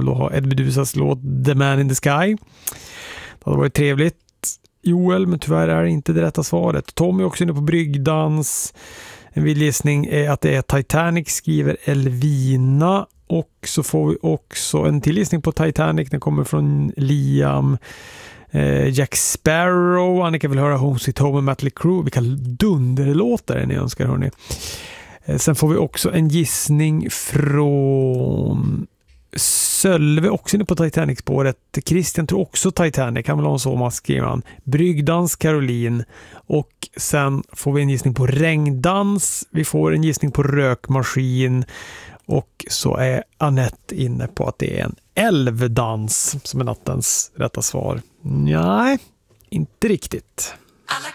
vill då ha Ed Medusas låt The Man in the Sky. Det hade varit trevligt, Joel, men tyvärr är det inte det rätta svaret. Tom är också inne på bryggdans. En vild gissning är att det är Titanic, skriver Elvina. Och så får vi också en tillgissning på Titanic. Den kommer från Liam. Jack Sparrow. Annika vill höra Home Sweet Home med Mötley Crüe. Vilka dunderlåtar är ni önskar, hörni. Sen får vi också en gissning från Sölve, också inne på Titanic-spåret. Christian tror också Titanic. Han vill ha en så skriver han. Bryggdans, Caroline. Och sen får vi en gissning på regndans. Vi får en gissning på rökmaskin. Och så är Annette inne på att det är en älvdans som är nattens rätta svar. Nej, inte riktigt.